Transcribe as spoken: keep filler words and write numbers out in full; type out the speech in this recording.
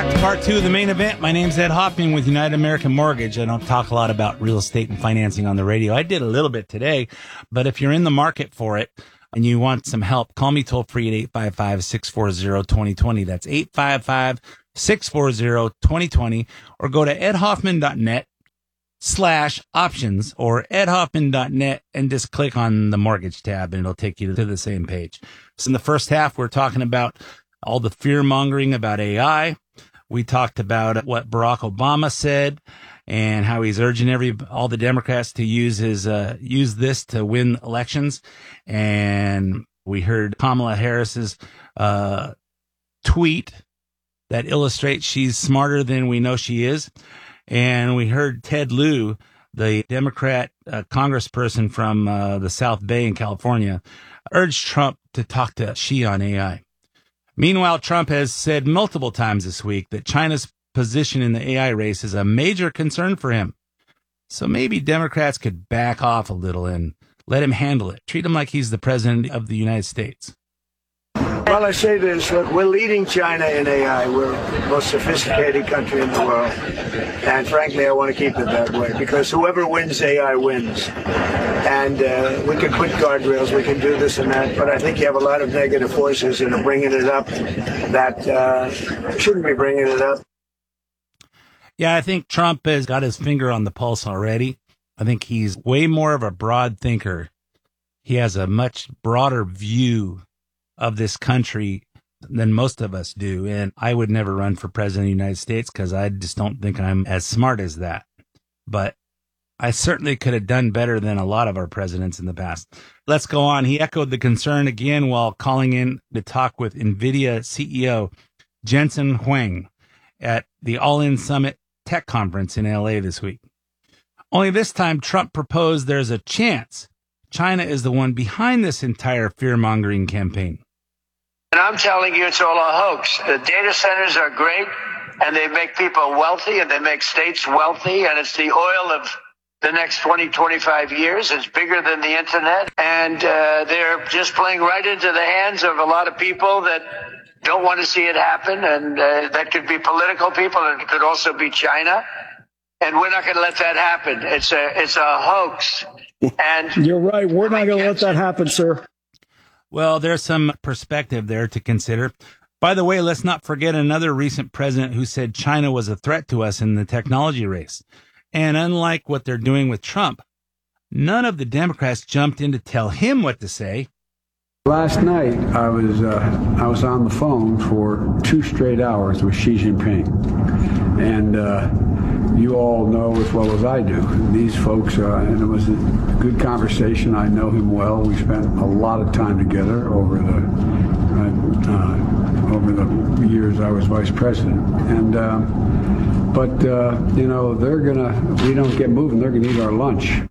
back to part two of the main event. My name's Ed Hoffman with United American Mortgage. I don't talk a lot about real estate and financing on the radio. I did a little bit today, but if you're in the market for it and you want some help, call me toll free at eight five five, six four zero, two zero two zero. That's eight five five, six four zero, two zero two zero, or go to edhoffman.net slash options or edhoffman dot net and just click on the mortgage tab and it'll take you to the same page. So in the first half, we're talking about all the fear mongering about A I. We talked about what Barack Obama said and how he's urging every all the Democrats to use his uh, use this to win elections. And we heard Kamala Harris's uh, tweet that illustrates she's smarter than we know she is. And we heard Ted Lieu, the Democrat uh, congressperson from uh, the South Bay in California, urge Trump to talk to Xi on A I. Meanwhile, Trump has said multiple times this week that China's position in the A I race is a major concern for him. So maybe Democrats could back off a little and let him handle it. Treat him like he's the president of the United States. Well, I say this, look, we're leading China in A I. We're the most sophisticated country in the world. And frankly, I want to keep it that way because whoever wins A I wins. And uh, we can put guardrails, we can do this and that, but I think you have a lot of negative forces that are bringing it up that uh, shouldn't be bringing it up. Yeah, I think Trump has got his finger on the pulse already. I think he's way more of a broad thinker. He has a much broader view of this country than most of us do. And I would never run for president of the United States because I just don't think I'm as smart as that. But I certainly could have done better than a lot of our presidents in the past. Let's go on. He echoed the concern again while calling in to talk with NVIDIA C E O Jensen Huang at the All-In Summit Tech Conference in L A this week. Only this time, Trump proposed there's a chance China is the one behind this entire fear-mongering campaign. And I'm telling you, it's all a hoax. The data centers are great, and they make people wealthy, and they make states wealthy, and it's the oil of the next twenty, twenty-five years. It's bigger than the internet, and uh, they're just playing right into the hands of a lot of people that don't want to see it happen, and uh, that could be political people, and it could also be China, and we're not going to let that happen. It's a, it's a hoax. And you're right. We're not going to let that happen, sir. Well, there's some perspective there to consider. By the way, let's not forget another recent president who said China was a threat to us in the technology race. And unlike what they're doing with Trump, none of the Democrats jumped in to tell him what to say. Last night, I was uh, I was on the phone for two straight hours with Xi Jinping. And uh, you all know as well as I do, these folks, uh, and it was a good conversation. I know him well. We spent a lot of time together over the uh, over the years I was vice president. And um, but uh, you know, they're gonna. If we don't get moving, they're gonna eat our lunch.